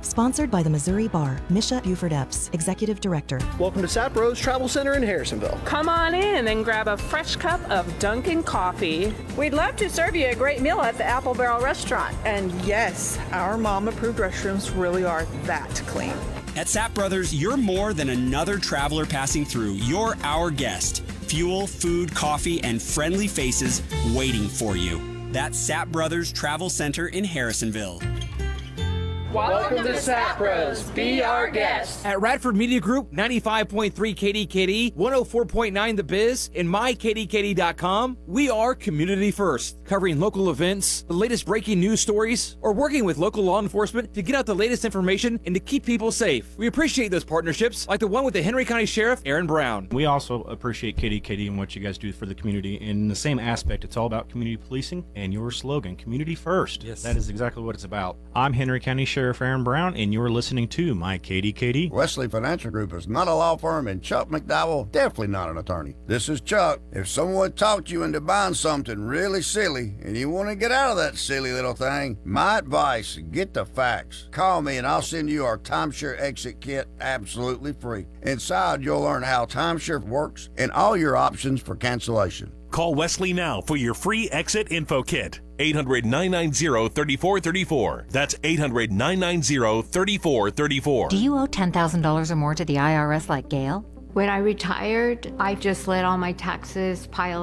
Sponsored by the Missouri Bar, Misha Buford Epps, Executive Director. Welcome to Saprose Travel Center in Harrisonville. Come on in and grab a fresh cup of Dunkin' coffee. We'd love to serve you a great meal at the Apple Barrel Restaurant. And yes, our mom-approved restrooms really are that clean. At Sapp Brothers, you're more than another traveler passing through. You're our guest. Fuel, food, coffee, and friendly faces waiting for you. That's Sapp Brothers Travel Center in Harrisonville. Welcome to Sappros. Be our guest. At Radford Media Group, 95.3 KDKD, 104.9 The Biz, and mykdkd.com, we are community first, covering local events, the latest breaking news stories, or working with local law enforcement to get out the latest information and to keep people safe. We appreciate those partnerships, like the one with the Henry County Sheriff, Aaron Brown. We also appreciate KDKD and what you guys do for the community. In the same aspect, it's all about community policing and your slogan, community first. Yes. That is exactly what it's about. I'm Henry County Sheriff Aaron Brown, and you're listening to My KDKD. Wesley Financial Group is not a law firm, and Chuck McDowell definitely not an attorney. This is Chuck. If someone talked you into buying something really silly and you want to get out of that silly little thing, my advice, get the facts. Call me and I'll send you our timeshare exit kit absolutely free. Inside, you'll learn how timeshare works and all your options for cancellation. Call Wesley now for your free exit info kit. 800-990-3434. That's 800-990-3434. Do you owe $10,000 or more to the IRS like Gail? When I retired, I just let all my taxes pile